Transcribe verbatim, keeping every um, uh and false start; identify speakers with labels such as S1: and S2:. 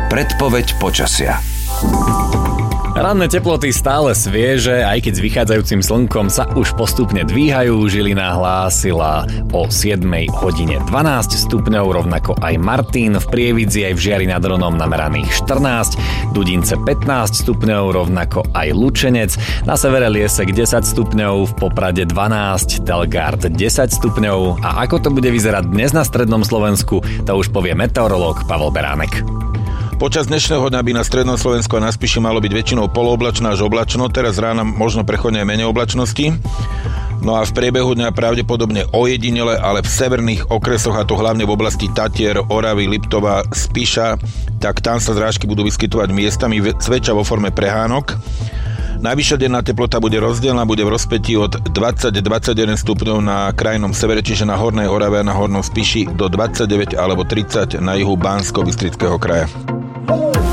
S1: Predpoveď počasia.
S2: Ranné teploty stále svieže, aj keď s vychádzajúcim slnkom sa už postupne dvíhajú. Žilina hlásila o siedmej hodine dvanásť stupňov, rovnako aj Martin, v Prievidzi aj v Žiari nad Hronom nameraných štrnásť, Dudince pätnásť stupňov, rovnako aj Lučenec, na severe Liesek desať stupňov, v Poprade dvanásť, Delgard desať stupňov. A ako to bude vyzerať dnes na strednom Slovensku, to už povie meteorológ Pavel Beránek.
S3: Počas dnešného dňa by na strednom Slovensku a na Spiši malo byť väčšinou polooblačno až oblačno, teraz rána možno prechodne aj menej oblačnosti. No a v priebehu dňa pravdepodobne ojedinele, ale v severných okresoch, a to hlavne v oblasti Tatier, Oravy, Liptova, Spiša, tak tam sa zrážky budú vyskytovať miestami, zväčša vo forme prehánok. Najvyššia denná teplota bude rozdielna, bude v rozpätí od dvadsať až dvadsaťjeden stupňov na krajnom severe, čiže na Hornej Orave a na Hornom Spiši, do dvadsaťdeväť alebo tridsať na juhu Banskobystrického kraja.